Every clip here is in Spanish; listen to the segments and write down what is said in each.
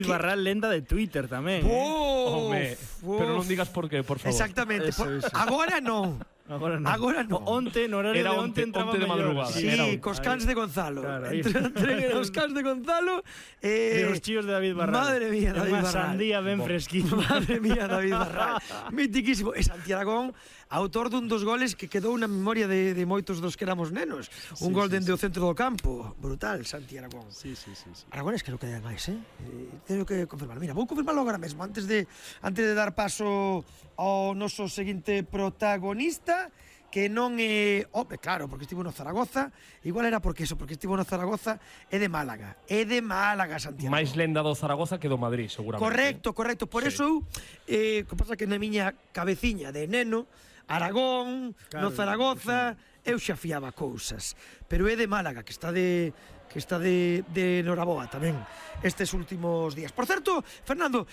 Barral lenda de Twitter tamén. Pero non digas por qué, por favor. Exactamente. Eso. Agora non. Agora non. Onte, no horario Era de onte entraba de mellor. madrugada. Sí, cos cans de Gonzalo. Claro, Entre os cans de Gonzalo E os chíos de David Barral. Madre mía, David Unha Barral. sandía ben fresquita. Madre mía, David Barral. Mitiquísimo. E Santi Aragón, autor dun dos goles que quedou na memoria de moitos dos que éramos nenos. Un gol dende o centro do campo. Brutal, Santi Aragón. Sí. Aragones creo que hai máis, teño que confirmar. Mira, vou confirmarlo agora mesmo antes de dar paso ao noso seguinte protagonista, que non é, claro, porque estivo no Zaragoza, igual era porque estivo no Zaragoza, é de Málaga, Santiago. Máis lenda do Zaragoza que do Madrid, seguramente. Correcto, por eso que pasa que na miña cabeciña de neno, Aragón, claro, no Zaragoza, eu xa fiaba cousas, pero é de Málaga, que está de Noraboa tamén estes últimos días. Por certo, Fernando,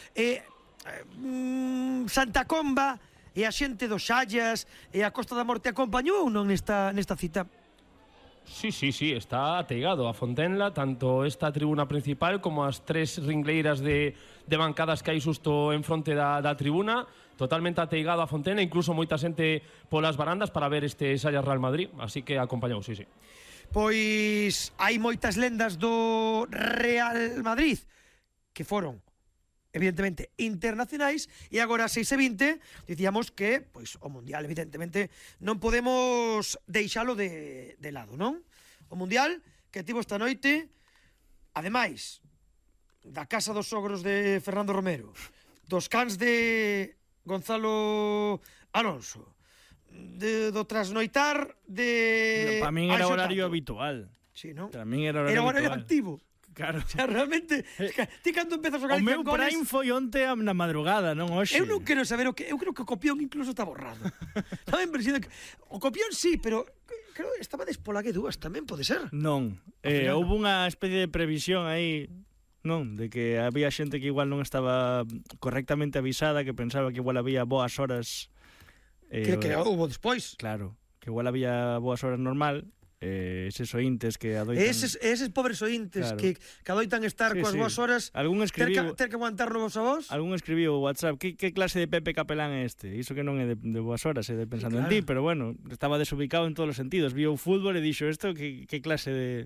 Santa Comba e a xente dos Xallas e a Costa da Morte acompañou ou non nesta cita? Sí, está ateigado a Fontenla, tanto esta tribuna principal como as tres ringleiras de bancadas que hai xusto en fronte da tribuna, totalmente ateigado a Fontenla, incluso moita xente polas barandas para ver este Xallas Real Madrid, así que acompañou, sí. Pois hai moitas lendas do Real Madrid que foron evidentemente internacionais, e agora a 6:20 dicíamos que pois o Mundial evidentemente non podemos deixalo de lado, non? O Mundial que tivo esta noite, ademais da casa dos sogros de Fernando Romero, dos cans de Gonzalo Alonso, do trasnoitar de... Para min era horario habitual. Sí, non? Para min era horario activo. Claro. O sea, realmente, ti cando empezas a Galicia o meu prime foi onte na madrugada, non hoxe. Eu non quero saber eu creo que o copión incluso está borrado. Estaba en versión que o copión sí, pero creo que estaba despola que dúas tamén pode ser. Non, houve unha especie de previsión aí, non, de que había xente que igual non estaba correctamente avisada, que pensaba que igual había boas horas. Que houve despois. Claro, que igual había boas horas normal. Eses ointes que adoitan... Eses pobres ointes, claro, que adoitan estar coas boas horas, ter que aguantar novos a vos. Algún escribiu o WhatsApp, que clase de Pepe Capelán é este? Iso que non é de boas horas, é de pensando en ti, pero bueno, estaba desubicado en todos os sentidos, viu o fútbol e dixo isto, que clase de...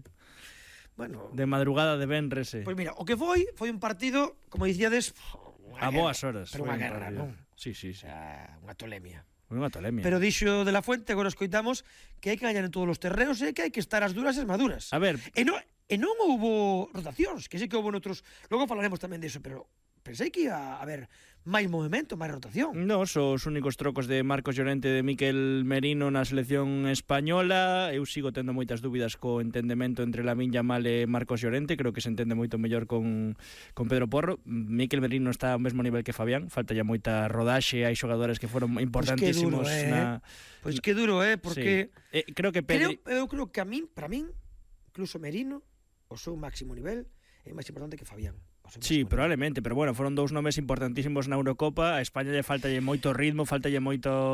Bueno, de madrugada de venres. Pois mira, o que foi un partido, como dicíades, a boas horas. Pero unha guerra, non? Sí. Unha tolemia. Pero dixo de la Fuente, agora escoitamos que hai que gañar en todos os terreos e que hai que estar as duras e as maduras. A ver, e non houbo rotacións, que sí que houbo noutros, logo falaremos tamén diso, pero pensei que ia haber máis movimento, máis rotación. Non, os únicos trocos de Marcos Llorente e de Miquel Merino na selección española. Eu sigo tendo moitas dúbidas co entendemento entre Lamine Yamal e Marcos Llorente. Creo que se entende moito mellor con Pedro Porro. Miquel Merino está ao mesmo nivel que Fabián. Falta ya moita rodaxe, hai xogadores que foron importantísimos. Pois que duro, porque sí. Creo que Pedri... Eu creo que para min, incluso Merino, o seu máximo nivel é máis importante que Fabián. Sí, probablemente, pero bueno, foron dous nomes importantísimos na Eurocopa. A España lle faltalle moito ritmo, faltalle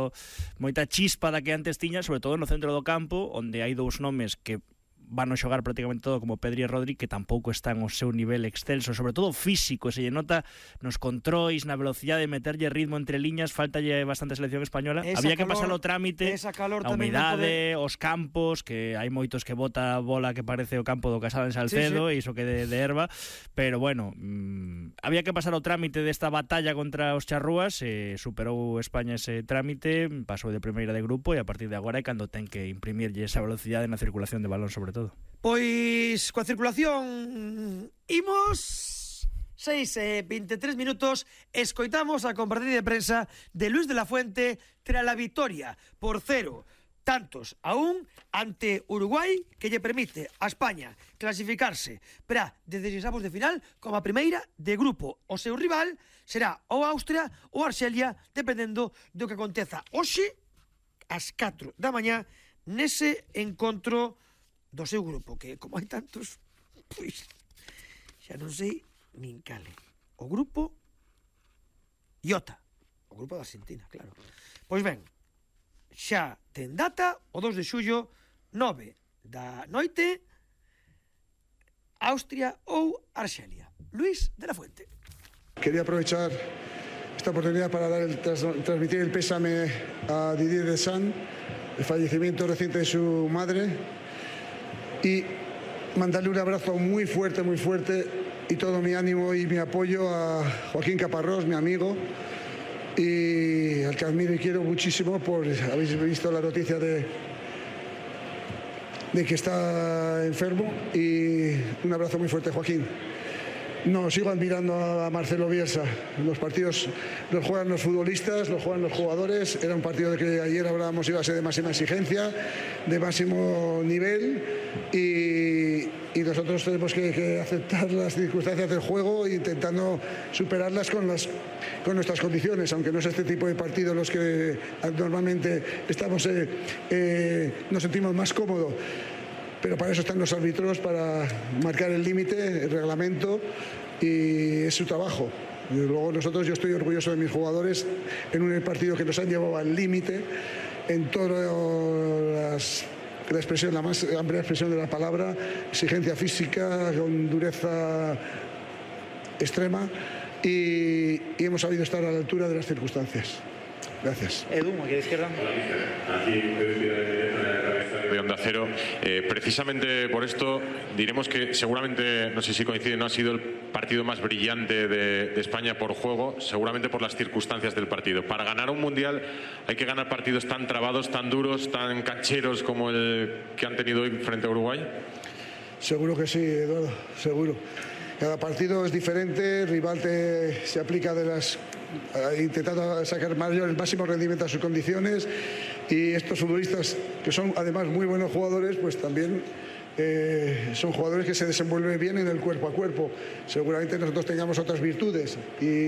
moita chispa da que antes tiña, sobre todo no centro do campo, onde hai dous nomes que van a xogar prácticamente todo como Pedri e Rodri, que tampouco están ao seu nivel excelso, sobre todo físico, se lle nota nos controis, na velocidade de meterlle ritmo entre liñas, faltalle bastante selección española. Había que pasar o trámite, a humidade, os campos, que hai moitos que bota a bola que parece o campo do Casal en Salcedo, e iso que de herba, pero bueno, había que pasar o trámite desta batalla contra os charrúas, e superou España ese trámite, pasou de primeira de grupo, e a partir de agora é cando ten que imprimirlle esa velocidade na circulación de balón, sobre todo. Pois coa circulación imos 6:23 minutos, escoitamos a compartida de prensa de Luis de la Fuente tras la victoria por 0-1 ante Uruguai, que lle permite a España clasificarse para de 16avos de final como a primeira de grupo. O seu rival será ou Austria ou Arxelia, dependendo do que aconteza hoxe ás 4 da mañá nese encontro do seu grupo, que como hai tantos, pois xa non sei nin cale. O grupo Iota, o grupo da Argentina, claro. Pois ben, xa ten data o 2 de xullo, 9 da noite, Austria ou Arxelia. Luis de la Fuente. Quería aprovechar esta oportunidad para transmitir el pésame a Didier Deschamps, el fallecimiento reciente de su madre, y mandarle un abrazo muy fuerte y todo mi ánimo y mi apoyo a Joaquín Caparrós, mi amigo, y al que admiro y quiero muchísimo. Habéis visto la noticia de que está enfermo, y un abrazo muy fuerte, Joaquín. No, sigo admirando a Marcelo Bielsa. Los partidos los juegan los futbolistas, los juegan los jugadores. Era un partido de que ayer hablábamos iba a ser de máxima exigencia, de máximo nivel, y nosotros tenemos que aceptar las circunstancias del juego e intentando superarlas con nuestras condiciones, aunque no es este tipo de partidos los que normalmente nos sentimos más cómodos. Pero para eso están los árbitros, para marcar el límite, el reglamento, y es su trabajo. Y luego yo estoy orgulloso de mis jugadores en un partido que nos han llevado al límite en todas la más amplia expresión de la palabra, exigencia física, con dureza extrema, y hemos sabido estar a la altura de las circunstancias. Gracias. Edu, aquí a la izquierda. Aquí de Onda Cero. Precisamente por esto diremos que seguramente, no sé si coincide, no ha sido el partido más brillante de España por juego, seguramente por las circunstancias del partido. Para ganar un mundial hay que ganar partidos tan trabados, tan duros, tan cancheros como el que han tenido hoy frente a Uruguay. Seguro que sí, Eduardo, seguro. Cada partido es diferente, el rival se aplica intentando sacar el máximo rendimiento a sus condiciones, y estos futbolistas, que son además muy buenos jugadores, pues también son jugadores que se desenvuelven bien en el cuerpo a cuerpo. Seguramente nosotros tengamos otras virtudes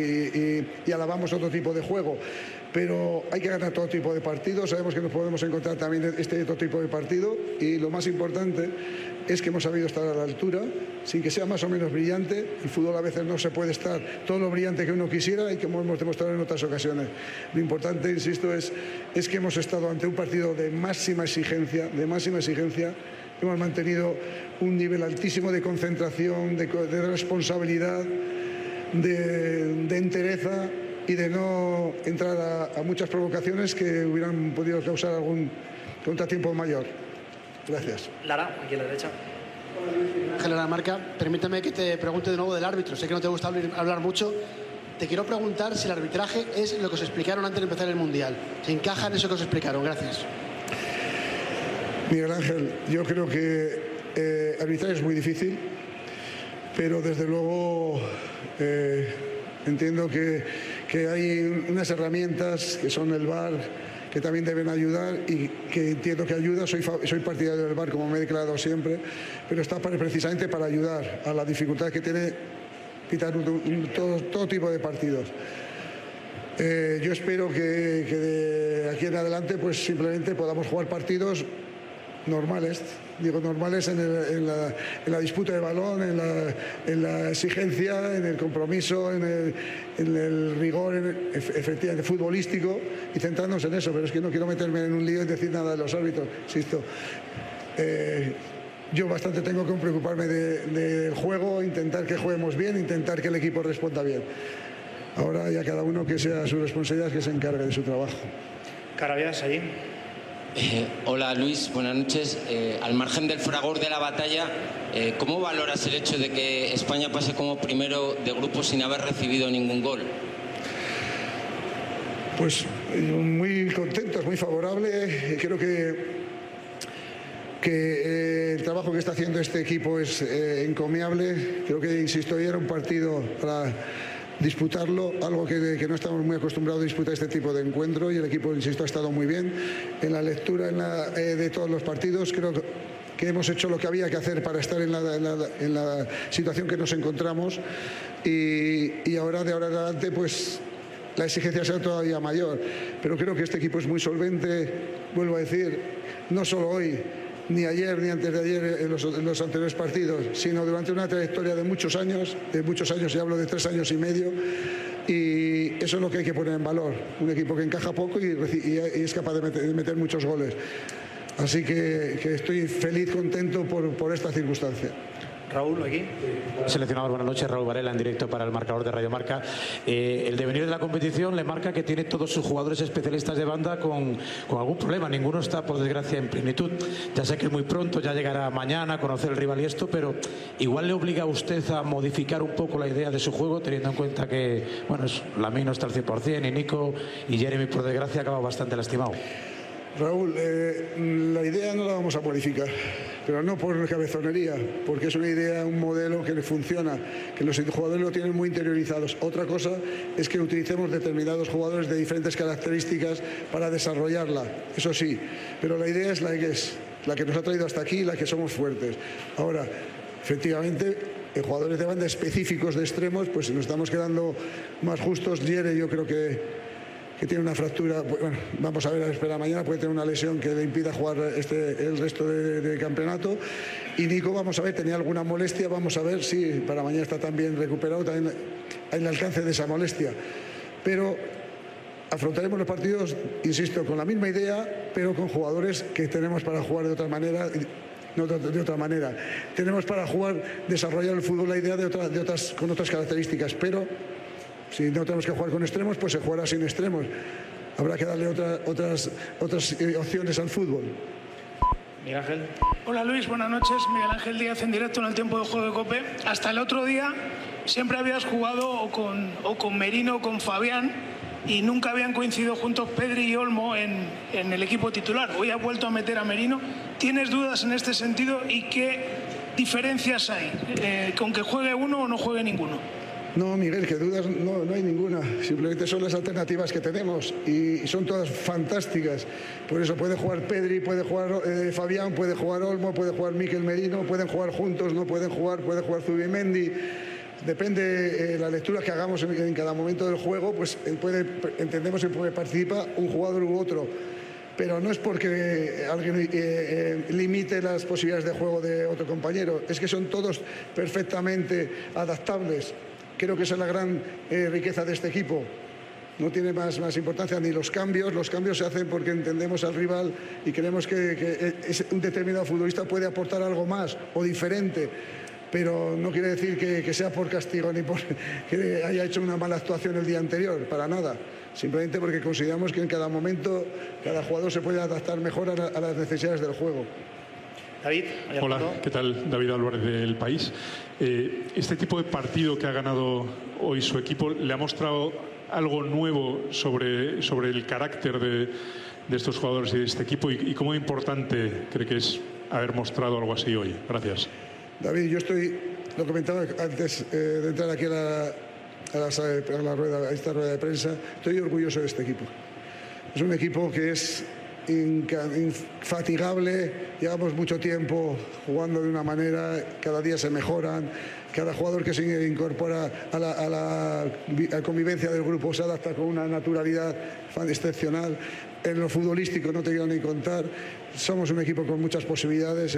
y alabamos otro tipo de juego, pero hay que ganar todo tipo de partidos. Sabemos que nos podemos encontrar también este otro tipo de partido, y lo más importante es que hemos sabido estar a la altura, sin que sea más o menos brillante. El fútbol a veces no se puede estar todo lo brillante que uno quisiera, y como hemos demostrado en otras ocasiones. Lo importante, insisto, es que hemos estado ante un partido de máxima exigencia, hemos mantenido un nivel altísimo de concentración, de responsabilidad, de entereza, y de no entrar a muchas provocaciones que hubieran podido causar algún contratiempo mayor. Gracias. Lara, aquí a la derecha. Ángel Lara Marca, permítame que te pregunte de nuevo del árbitro. Sé que no te gusta hablar mucho. Te quiero preguntar si el arbitraje es lo que os explicaron antes de empezar el Mundial. ¿Se encaja en eso que os explicaron? Gracias. Miguel Ángel, yo creo que arbitrar es muy difícil, pero desde luego entiendo que hay unas herramientas que son el VAR, que también deben ayudar, y que entiendo que ayuda. Soy partidario del VAR, como me he declarado siempre, pero está precisamente para ayudar a la dificultad que tiene pitar todo tipo de partidos. Yo espero que de aquí en adelante pues simplemente podamos jugar partidos normales, digo normales en la disputa de balón, en la exigencia, en el compromiso, en el rigor, efectivamente futbolístico, y centrarnos en eso. Pero es que no quiero meterme en un lío y decir nada de los árbitros, insisto. Yo bastante tengo que preocuparme del juego, intentar que juguemos bien, intentar que el equipo responda bien. Ahora ya cada uno que sea su responsabilidad, que se encargue de su trabajo. Carabias, allí. Hola Luis, buenas noches. Al margen del fragor de la batalla, ¿cómo valoras el hecho de que España pase como primero de grupo sin haber recibido ningún gol? Pues muy contento, es muy favorable. Creo que el trabajo que está haciendo este equipo es encomiable. Creo que, insisto, hoy era un partido para disputarlo, algo que no estamos muy acostumbrados a disputar este tipo de encuentro, y el equipo, insisto, ha estado muy bien en la lectura de todos los partidos. Creo que hemos hecho lo que había que hacer para estar en la situación que nos encontramos, y ahora, de ahora en adelante, pues la exigencia será todavía mayor. Pero creo que este equipo es muy solvente, vuelvo a decir, no solo hoy, ni ayer ni antes de ayer en los anteriores partidos, sino durante una trayectoria de muchos años, y hablo de 3 años y medio, y eso es lo que hay que poner en valor. Un equipo que encaja poco y es capaz de meter muchos goles. Así que estoy feliz, contento por esta circunstancia. Raúl, aquí. Seleccionador, buenas noches. Raúl Varela, en directo para el marcador de Radio Marca. El devenir de la competición le marca que tiene todos sus jugadores especialistas de banda con algún problema. Ninguno está, por desgracia, en plenitud. Ya sé que es muy pronto, ya llegará mañana a conocer el rival y esto, pero igual le obliga a usted a modificar un poco la idea de su juego, teniendo en cuenta que, bueno, Lamine no está al 100% y Nico y Jeremy, por desgracia, acaba bastante lastimado. Raúl, la idea no la vamos a modificar, pero no por cabezonería, porque es una idea, un modelo que le funciona, que los jugadores lo tienen muy interiorizados. Otra cosa es que utilicemos determinados jugadores de diferentes características para desarrollarla, eso sí, pero la idea es la que nos ha traído hasta aquí, la que somos fuertes. Ahora, efectivamente, jugadores de banda específicos de extremos, pues nos estamos quedando más justos. Jere, yo creo que tiene una fractura, bueno, vamos a ver, a esperar mañana, puede tener una lesión que le impida jugar el resto de campeonato. Y Nico, vamos a ver, tenía alguna molestia, vamos a ver si para mañana está también recuperado, también hay el alcance de esa molestia. Pero afrontaremos los partidos, insisto, con la misma idea, pero con jugadores que tenemos para jugar de otra manera. No, de otra manera. Tenemos para jugar, desarrollar el fútbol, la idea con otras características, pero si no tenemos que jugar con extremos, pues se jugará sin extremos. Habrá que darle otras opciones al fútbol. Miguel Ángel. Hola Luis, buenas noches. Miguel Ángel Díaz en directo en el tiempo de juego de COPE. Hasta el otro día siempre habías jugado o con Merino o con Fabián y nunca habían coincidido juntos Pedri y Olmo en el equipo titular. Hoy ha vuelto a meter a Merino. ¿Tienes dudas en este sentido y qué diferencias hay? ¿Con que juegue uno o no juegue ninguno? No, Miguel, que dudas no hay ninguna. Simplemente son las alternativas que tenemos y son todas fantásticas. Por eso puede jugar Pedri, puede jugar Fabián, puede jugar Olmo, puede jugar Mikel Merino, pueden jugar juntos, no pueden jugar, puede jugar Zubimendi. Depende la lectura que hagamos en cada momento del juego, pues entendemos que puede participar un jugador u otro. Pero no es porque alguien limite las posibilidades de juego de otro compañero, es que son todos perfectamente adaptables. Creo que esa es la gran riqueza de este equipo. No tiene más importancia ni los cambios se hacen porque entendemos al rival y creemos que un determinado futbolista puede aportar algo más o diferente, pero no quiere decir que sea por castigo ni por que haya hecho una mala actuación el día anterior, para nada. Simplemente porque consideramos que en cada momento cada jugador se puede adaptar mejor a las necesidades del juego. David. Hola, ¿qué tal? David Álvarez del País. Este tipo de partido que ha ganado hoy su equipo, ¿le ha mostrado algo nuevo sobre el carácter de estos jugadores y de este equipo? ¿Y cómo importante cree que es haber mostrado algo así hoy? Gracias. David, lo comentaba antes de entrar aquí a esta rueda de prensa, estoy orgulloso de este equipo. Es un equipo que es infatigable, llevamos mucho tiempo jugando de una manera, cada día se mejoran, cada jugador que se incorpora a la convivencia del grupo se adapta con una naturalidad excepcional. En lo futbolístico no te quiero ni contar, somos un equipo con muchas posibilidades.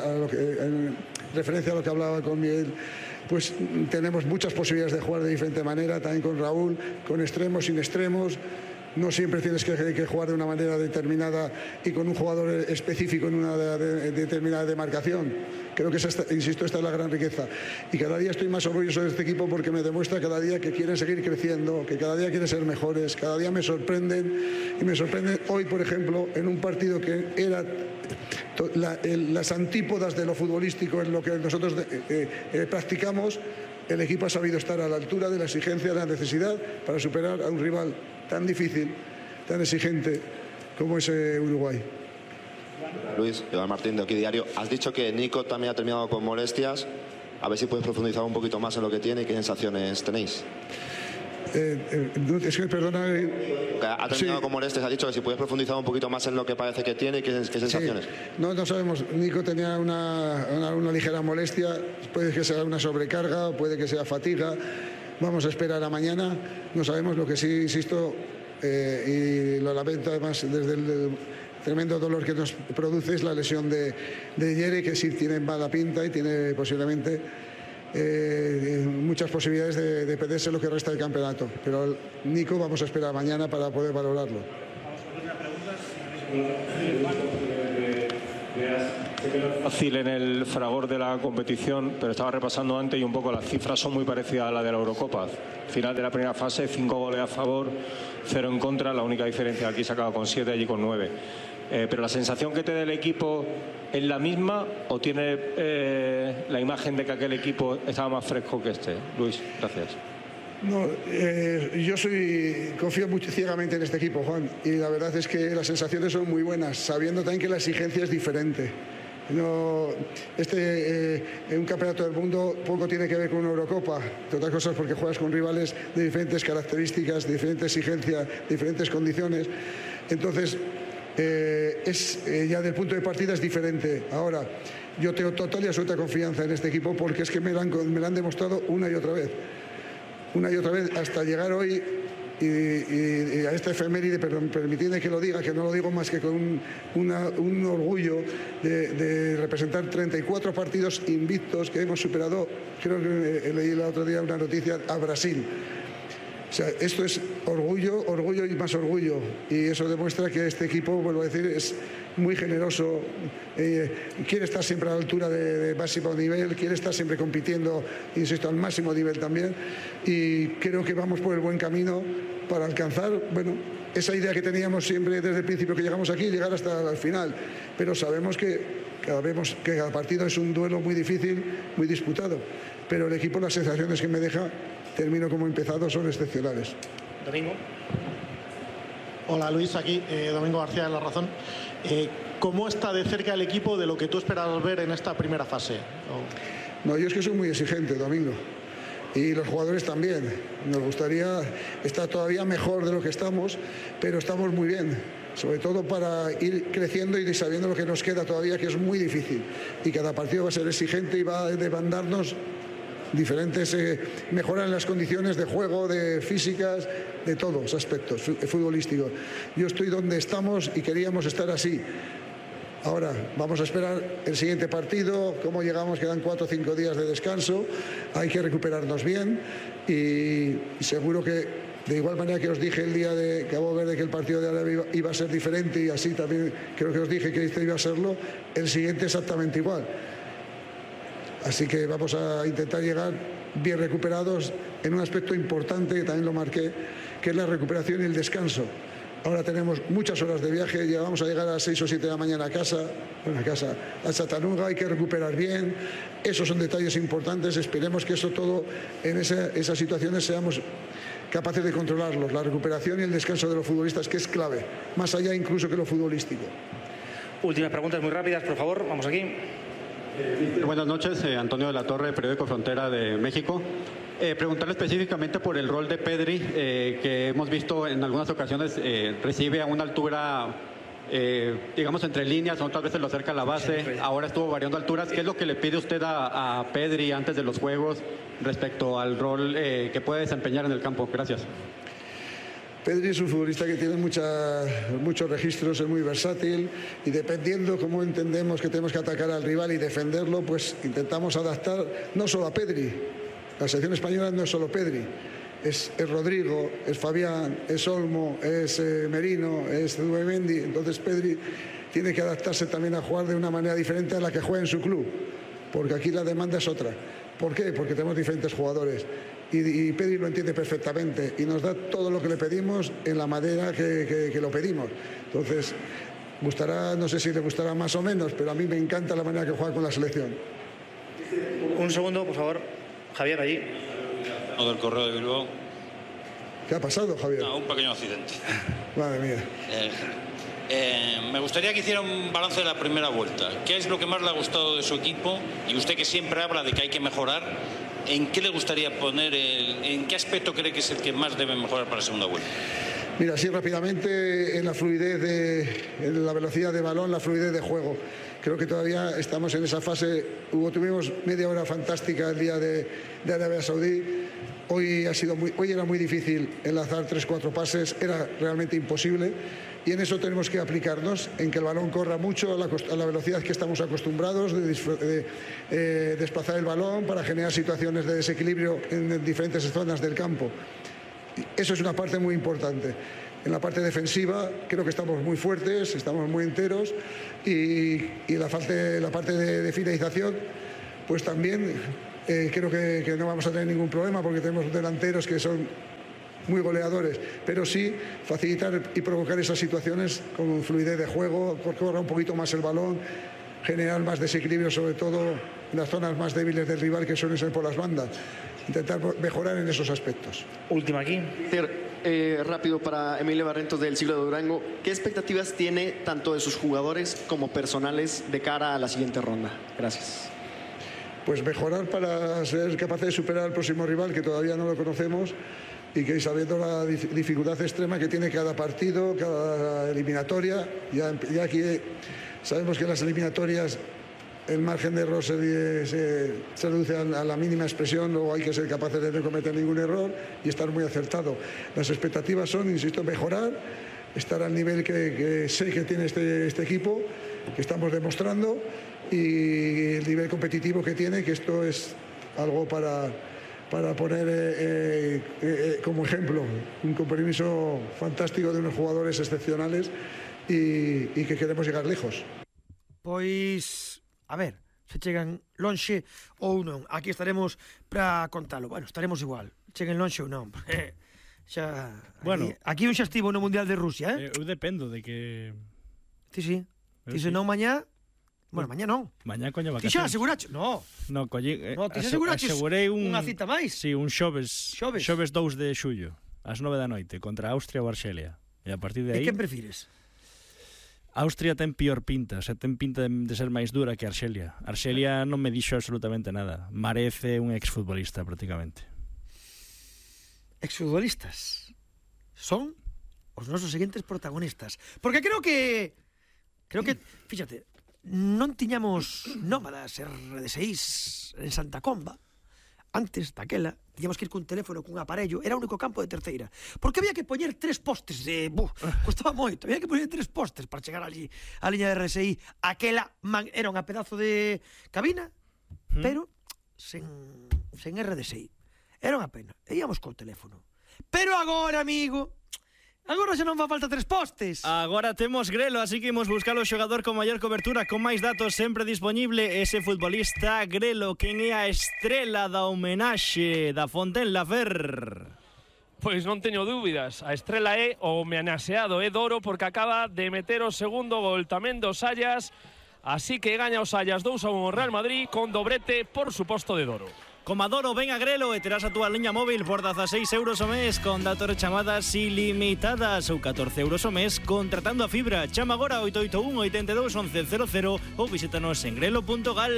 En referencia a lo que hablaba con Miguel, pues tenemos muchas posibilidades de jugar de diferente manera, también con Raúl, con extremos, sin extremos. No siempre tienes que jugar de una manera determinada y con un jugador específico en una determinada demarcación. Creo que, insisto, esta es la gran riqueza. Y cada día estoy más orgulloso de este equipo porque me demuestra cada día que quieren seguir creciendo, que cada día quieren ser mejores, cada día me sorprenden. Y me sorprenden hoy, por ejemplo, en un partido que era las antípodas de lo futbolístico, en lo que nosotros practicamos. El equipo ha sabido estar a la altura de la exigencia, de la necesidad para superar a un rival tan difícil, tan exigente como es Uruguay. Luis, Iván Martín de Aquí Diario. Has dicho que Nico también ha terminado con molestias. A ver si puedes profundizar un poquito más en lo que tiene y qué sensaciones tenéis. Es que, perdona. Ha terminado con molestias, ha dicho que si puedes profundizar un poquito más en lo que parece que tiene y qué sensaciones. Sí. No sabemos. Nico tenía una ligera molestia, puede que sea una sobrecarga, puede que sea fatiga. Vamos a esperar a mañana. No sabemos. Lo que sí, insisto, y lo lamento además desde el tremendo dolor que nos produce, es la lesión de Jere, que sí tiene mala pinta y tiene posiblemente muchas posibilidades de perderse lo que resta del campeonato. Pero Nico, vamos a esperar mañana para poder valorarlo. Vamos a hacer una pregunta. Fácil en el fragor de la competición, pero estaba repasando antes y un poco las cifras son muy parecidas a las de la Eurocopa. Final de la primera fase, 5 goles a favor, 0 en contra. La única diferencia aquí se acaba con 7, allí con 9. Pero la sensación que te da el equipo es la misma o tiene la imagen de que aquel equipo estaba más fresco que este. Luis, gracias. No, yo confío mucho ciegamente en este equipo, Juan, y la verdad es que las sensaciones son muy buenas, sabiendo también que la exigencia es diferente. No, en un campeonato del mundo poco tiene que ver con una Eurocopa, entre otras cosas porque juegas con rivales de diferentes características, de diferente exigencia, de diferentes condiciones. Entonces, ya del punto de partida es diferente. Ahora, yo tengo total y absoluta confianza en este equipo porque es que me lo han demostrado una y otra vez hasta llegar hoy y a esta efeméride, pero permitidme que lo diga, que no lo digo más que con un orgullo de representar 34 partidos invictos que hemos superado, creo que leí el otro día una noticia, a Brasil. O sea, esto es orgullo, orgullo y más orgullo, y eso demuestra que este equipo, vuelvo a decir, es muy generoso, quiere estar siempre a la altura de máximo nivel, quiere estar siempre compitiendo, insisto, al máximo nivel también, y creo que vamos por el buen camino para alcanzar, bueno, esa idea que teníamos siempre desde el principio que llegamos aquí, llegar hasta el final, pero sabemos que cada partido es un duelo muy difícil, muy disputado, pero el equipo, las sensaciones que me deja, termino como empezado, son excepcionales. Domingo. Hola Luis, aquí Domingo García de La Razón. ¿Cómo está de cerca el equipo de lo que tú esperabas ver en esta primera fase? No, yo es que soy muy exigente, Domingo. Y los jugadores también. Nos gustaría estar todavía mejor de lo que estamos, pero estamos muy bien. Sobre todo para ir creciendo y sabiendo lo que nos queda todavía, que es muy difícil. Y cada partido va a ser exigente y va a demandarnos diferentes mejoras en las condiciones de juego, de físicas, de todos los aspectos futbolísticos. Yo estoy donde estamos y queríamos estar así. Ahora vamos a esperar el siguiente partido, cómo llegamos, quedan 4 o 5 días de descanso, hay que recuperarnos bien y seguro que, de igual manera que os dije el día de Cabo Verde que el partido de Arabia iba a ser diferente, y así también creo que os dije que este iba a serlo, el siguiente exactamente igual. Así que vamos a intentar llegar bien recuperados en un aspecto importante, que también lo marqué, que es la recuperación y el descanso. Ahora tenemos muchas horas de viaje, ya vamos a llegar a las 6 o 7 de la mañana a Chattanooga, hay que recuperar bien. Esos son detalles importantes, esperemos que eso todo, en esas situaciones seamos capaces de controlarlos, la recuperación y el descanso de los futbolistas, que es clave, más allá incluso que lo futbolístico. Últimas preguntas muy rápidas, por favor, vamos aquí. Buenas noches, Antonio de la Torre, periódico Frontera de México. Preguntarle específicamente por el rol de Pedri, que hemos visto en algunas ocasiones recibe a una altura, digamos, entre líneas, otras veces lo acerca a la base, ahora estuvo variando alturas. ¿Qué es lo que le pide usted a Pedri antes de los juegos respecto al rol que puede desempeñar en el campo? Gracias. Pedri es un futbolista que tiene muchos registros, es muy versátil, y dependiendo cómo entendemos que tenemos que atacar al rival y defenderlo, pues intentamos adaptar no solo a Pedri. La selección española no es solo Pedri, es Rodrigo, es Fabián, es Olmo, es Merino, es Zubimendi. Entonces Pedri tiene que adaptarse también a jugar de una manera diferente a la que juega en su club, porque aquí la demanda es otra. ¿Por qué? Porque tenemos diferentes jugadores. Y Pedri lo entiende perfectamente y nos da todo lo que le pedimos en la manera que lo pedimos. Entonces, no sé si le gustará más o menos, pero a mí me encanta la manera que juega con la selección. Un segundo, por favor. Javier, allí. Del Correo de Bilbao. ¿Qué ha pasado, Javier? No, un pequeño accidente. Madre mía. Me gustaría que hiciera un balance de la primera vuelta. ¿Qué es lo que más le ha gustado de su equipo? Y usted, que siempre habla de que hay que mejorar, ¿en qué le gustaría poner, en qué aspecto cree que es el que más debe mejorar para la segunda vuelta? Mira, sí, rápidamente, en la fluidez, en la velocidad de balón, la fluidez de juego. Creo que todavía estamos en esa fase. Tuvimos media hora fantástica el día de Arabia Saudí. Hoy era muy difícil enlazar 3-4 pases, era realmente imposible. Y en eso tenemos que aplicarnos, en que el balón corra mucho a la velocidad que estamos acostumbrados, de desplazar el balón para generar situaciones de desequilibrio en diferentes zonas del campo. Eso es una parte muy importante. En la parte defensiva creo que estamos muy fuertes, estamos muy enteros y la parte de finalización pues también creo que no vamos a tener ningún problema porque tenemos delanteros que son muy goleadores, pero sí facilitar y provocar esas situaciones con fluidez de juego, correr un poquito más el balón, generar más desequilibrio, sobre todo en las zonas más débiles del rival que suelen ser por las bandas. Intentar mejorar en esos aspectos. Última aquí. Rápido para Emilio Barrientos del Siglo de Durango. ¿Qué expectativas tiene tanto de sus jugadores como personales de cara a la siguiente ronda? Gracias. Pues mejorar para ser capaces de superar al próximo rival, que todavía no lo conocemos, y que sabiendo la dificultad extrema que tiene cada partido, cada eliminatoria, ya aquí sabemos que en las eliminatorias el margen de error se reduce a la mínima expresión, luego hay que ser capaces de no cometer ningún error y estar muy acertado. Las expectativas son, insisto, mejorar, estar al nivel que sé que tiene este equipo, que estamos demostrando, y el nivel competitivo que tiene, que esto es algo para poner como ejemplo, un compromiso fantástico de unos jugadores excepcionales y que queremos llegar lejos. Pois, a ver, se chegan lonxe ou non. Aquí estaremos para contalo. Bueno, estaremos igual, cheguen lonxe ou non. Xa, bueno, aquí un xa estivo no Mundial de Rusia, Eu dependo de que... Sí. Ti se non mañá... Bueno, mañá non. Mañá, coño, vacacións. Ti xa asegurache? No, ti xa aseguraches unha cita máis. Sí, un xoves 2 de xullo, ás 9 da noite, contra Austria ou Arxelia. E a partir de aí... E quen prefires? Austria ten pior pinta, ten pinta de ser máis dura que Arxelia. Arxelia non me dixo absolutamente nada. Marece un exfutbolista, prácticamente. Exfutbolistas son os nosos seguintes protagonistas. Porque creo que, fíxate, non tiñamos nómadas RD6 en Santa Comba. Antes daquela, tiñamos que ir cun teléfono, cun aparello, era o único campo de terceira. Porque había que poñer 3 postes de... costaba moito, había que poñer 3 postes para chegar ali á liña de RSI. Aquela era unha pedazo de cabina, pero sen RD6. Era unha pena, e íamos co teléfono. Pero agora, amigo... Agora xa non fa falta 3 postes. Agora temos Grelo, así que imos buscar o xogador con maior cobertura, con máis datos sempre disponible. Ese futbolista Grelo, quen é a estrela da homenaxe da Fontenla-Fer? Pois non teño dúbidas, a estrela é o homenaxeado, é Doro, porque acaba de meter o segundo gol tamén dos Sallas, así que gaña os Sallas 2-1 o Real Madrid, con dobrete, por suposto, de Doro. Como Doro, ven a Grelo e terás a túa liña móvil por 16 euros o mes con datos e chamadas ilimitadas ou 14 euros o mes contratando a fibra. Chama agora 881 82 11 00 ou visítanos en grelo.gal.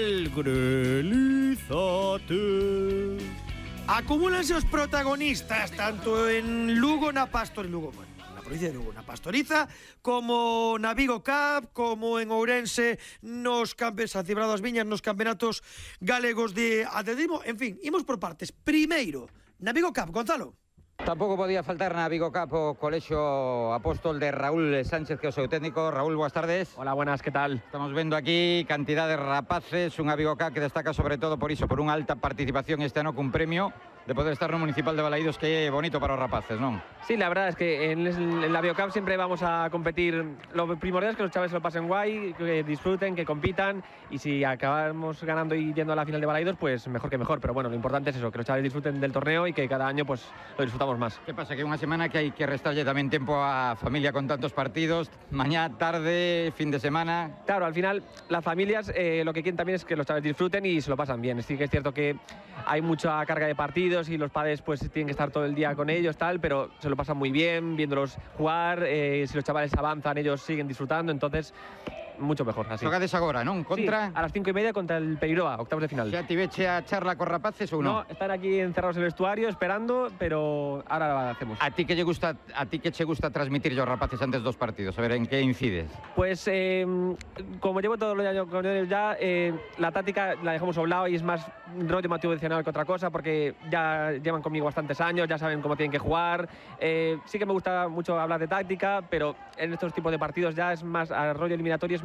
Grelízate. Acumúlanse os protagonistas tanto en Lugo na Lugo, bueno, na provincia de Lugo, na Pastoriza, como na Vigo Cup, como en Ourense nos San Cibrao das Viñas, nos campeonatos galegos de atletismo. En fin, imos por partes. Primeiro, na Vigo Cup, Gonzalo. Tampouco podía faltar na Vigo Cup o colexio apóstol de Raúl Sánchez, que é o seu técnico. Raúl, boas tardes. Hola, buenas, que tal? Estamos vendo aquí cantidad de rapaces, unha Vigo Cup que destaca sobre todo por iso, por unha alta participación este ano cun premio de poder estar no Municipal de Balaídos, que é bonito para os rapaces, ¿non? Sí, la verdad es que en la Biocup siempre vamos a competir. Lo primordial es que los chavales lo pasen guay, que disfruten, que compitan, y si acabamos ganando y yendo a la final de Balaídos, pues mejor que mejor. Pero bueno, lo importante es eso, que los chavales disfruten del torneo y que cada año pues lo disfrutamos más. ¿Qué pasa? Que unha semana que hai que restarlle tamén tempo a familia con tantos partidos, mañá, tarde, fin de semana. Claro, al final las familias lo que quieren también es que los chavales disfruten y se lo pasan bien. Sí que es cierto que hay mucha carga de partidos y los padres pues tienen que estar todo el día con ellos, tal, pero se lo pasan muy bien viéndolos jugar. Si los chavales avanzan, ellos siguen disfrutando, entonces mucho mejor así. Xogades agora, non? Contra? Sí, a las 5:30 contra el Periroa, octavos de final. Xa tiveche a charla cos rapaces ou non? No, están aquí encerrados en el vestuario esperando, pero ahora lo hacemos. A ti que che gusta transmitir aos rapaces antes dos partidos? A ver, en que incides? Pues como llevo todos los años con ellos ya, la táctica la dejamos a un lado y es más rollo motivacional que otra cosa, porque ya llevan conmigo bastantes años, ya saben cómo tienen que jugar. Sí que me gusta mucho hablar de táctica, pero en estos tipos de partidos ya es más, a rollo eliminatorio es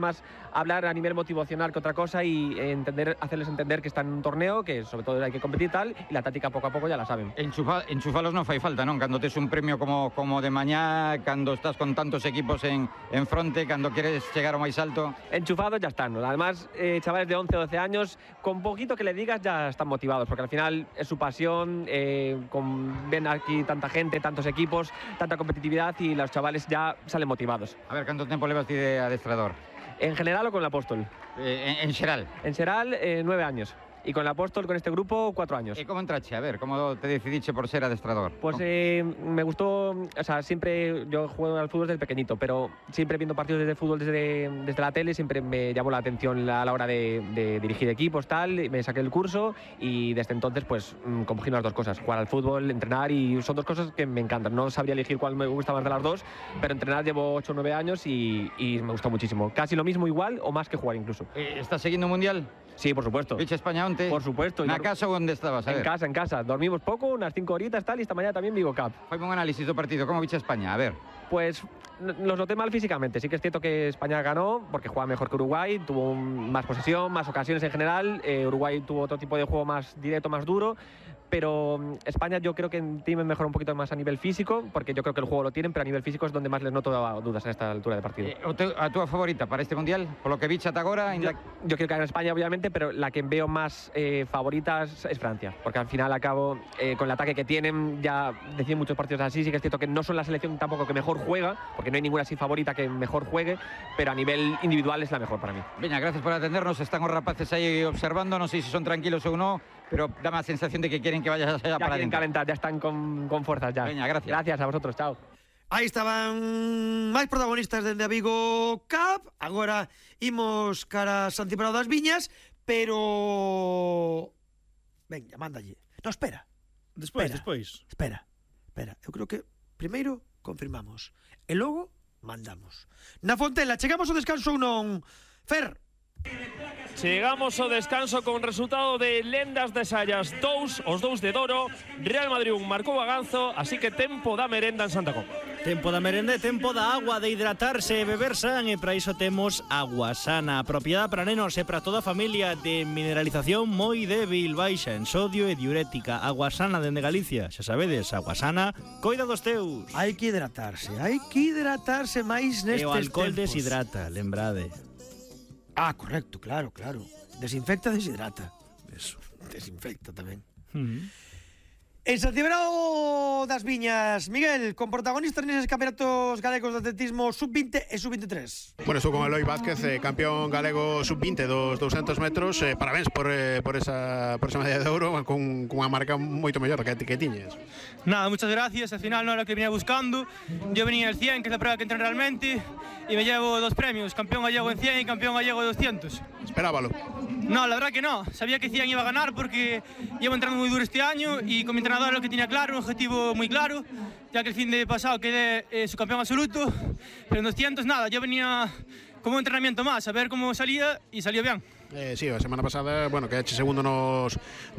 más hablar a nivel motivacional que otra cosa y hacerles entender que están en un torneo, que sobre todo hay que competir tal, y la táctica poco a poco ya la saben. Enchufalos no fai falta, non? Cando tes un premio como de mañá, cando estás con tantos equipos en fronte, cando quieres chegar ao máis alto. Enchufados ya están, ¿no? Además, chavales de 11 o 12 años, con poquito que le digas ya están motivados, porque al final es su pasión, ven aquí tanta gente, tantos equipos, tanta competitividad y los chavales ya salen motivados. A ver, ¿cuánto tiempo levas ti de adestrador? ¿En general o con el Apóstol? En xeral. En xeral, 9 años. Y con el Apóstol, con este grupo, 4 años. ¿Y cómo entraste? A ver, ¿cómo te decidiste por ser adestrador? Pues me gustó, o sea, siempre, yo juego al fútbol desde pequeñito, pero siempre viendo partidos de fútbol desde la tele, siempre me llamó la atención a la hora de dirigir equipos, tal, me saqué el curso y desde entonces, pues, compagino las dos cosas, jugar al fútbol, entrenar, y son dos cosas que me encantan. No sabría elegir cuál me gusta más de las dos, pero entrenar llevo 8 o 9 años y me gusta muchísimo. Casi lo mismo, igual, o más que jugar incluso. ¿Estás siguiendo un mundial? Sí, por supuesto. ¿Viche España onte? Por supuesto. ¿Na casa onde estabas? En casa. Dormimos poco, unas 5 horitas tal, y esta mañana también Vigo Cup. Fue un análisis do partido. ¿Cómo viche España? A ver. Pues los noté mal físicamente. Sí que es cierto que España ganó porque juega mejor que Uruguay, tuvo más posesión, más ocasiones en general. Uruguay tuvo otro tipo de juego más directo, más duro. Pero España yo creo que tiene mejor un poquito más a nivel físico, porque yo creo que el juego lo tienen, pero a nivel físico es donde más les noto dudas en esta altura de partido. ¿A tu favorita para este mundial? Por lo que viche ata agora? Yo quiero que gane España, obviamente, pero la que veo más favoritas es Francia, porque al final acabo con el ataque que tienen, ya deciden muchos partidos así. Sí que es cierto que no son la selección tampoco que mejor juega, porque no hay ninguna así favorita que mejor juegue, pero a nivel individual es la mejor para mí. Veña, gracias por atendernos. Están os rapaces aí observando, non sei se son tranquilos ou non, pero dá má sensación de que quieren que vayas allá para quieren calentar, ya están con fuerzas ya. Veña, gracias. Gracias a vosotros, chao. Aí estaban máis protagonistas dende a Vigo Cup. Agora imos cara a Santiago das Viñas, pero... Venga, mándalle. No, espera. Despois. Espera. Eu creo que primeiro confirmamos e logo mandamos. Na Fontela, chegamos ao descanso ou non? Fer. Chegamos ao descanso con resultado de Lendas de Sallas 2, os 2 de Doro. Real Madrid 1 marcou a Ganzo, así que tempo da merenda en Santa Copa. Tempo da merenda e tempo da agua, de hidratarse e beber san, e para iso temos Agua Sana, apropiada para nenos e para toda a familia, de mineralización moi débil, baixa en sodio e diurética. Agua Sana dende Galicia, xa sabedes, Agua Sana, coida dos teus. Hai que hidratarse máis nestes tempos. E o alcohol deshidrata, lembrade. Ah, correcto, claro. Desinfecta, deshidrata. Eso, desinfecta tamén. En Santiago das Viñas, Miguel, con protagonistas neses campeonatos galegos de atletismo sub-20 e sub-23. Bueno, estou con Eloi Vázquez, campeón galego sub-20 dos 200 metros. Parabéns por esa medalla de ouro, con unha marca moito mellor que tiñes. Nada, muchas gracias. Al final no era lo que venía buscando. Yo venía en el 100, que es la prueba que entreno realmente, y me llevo 2 premios, campeón gallego en 100 y campeón gallego de 200. Esperábalo. No, la verdad que no. Sabía que 100 iba a ganar porque llevo entrenando muy duro este año y con mi entrenador lo que tenía claro, un objetivo muy claro, ya que el fin de pasado quedé subcampeón absoluto, pero en 200 nada, yo venía como un entrenamiento más, a ver cómo salía y salió bien. Sí, a semana pasada, bueno, que eche segundo nos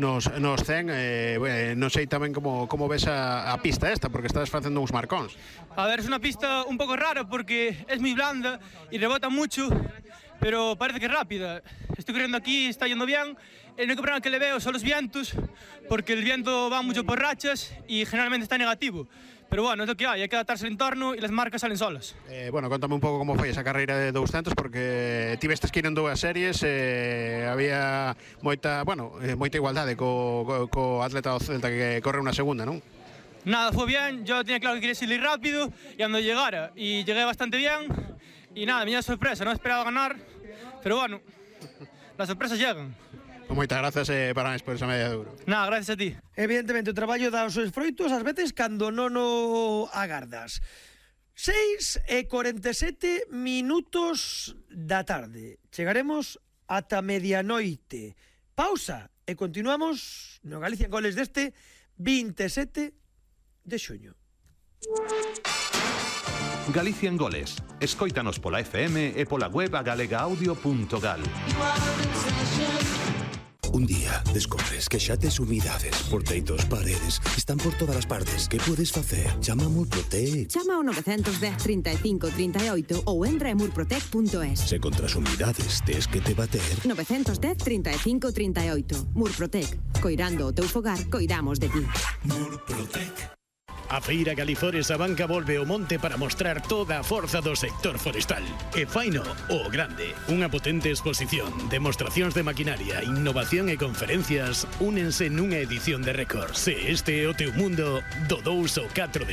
100, non sei tamén como ves a pista esta, porque estás facendo uns marcóns. A ver, es una pista un poco rara porque es muy blanda y rebota mucho, pero parece que es rápida. Estoy corriendo aquí, está yendo bien. El único problema que le veo son los vientos, porque el viento va mucho por rachas y generalmente está negativo. Pero bueno, es lo que hay que adaptarse al entorno y las marcas salen solas. Bueno, contame un pouco como foi esa carreira de 200, porque tivestes que ir en 2 series, había moita igualdade co atleta do Celta que corre unha segunda, non? Nada, fue bien, yo tenía claro que quería ir rápido y ando llegara, y llegué bastante bien, y nada, me dio sorpresa, no esperaba ganar, pero bueno, las sorpresas llegan. Moitas grazas e parabéns por esa medalla de ouro. Nada, gracias a ti. Evidentemente o traballo dá os seus froitos ás veces cando non o agardas. 6:47 minutos da tarde. Chegaremos ata medianoite. Pausa e continuamos no Galicia en Goles deste 27 de xuño. Galicia en Goles. Escóitanos pola FM e pola web agalegaudio.gal. Un día descubres que xa tes humidades por teitos, paredes, están por todas as partes. Que podes facer? Chama a Murprotec. Chama ao 910 35 38 ou entra en murprotec.es. Se contra as humidades tes que te bater. 910 35 38. Murprotec. Coirando o teu fogar, coidamos de ti. Murprotec. A Feira Galizores a Banca volve ao monte para mostrar toda a forza do sector forestal. E faino o grande. Unha potente exposición, demostracións de maquinaria, innovación e conferencias únense nunha edición de récord. Se este é o teu mundo, do 2 ao 4 de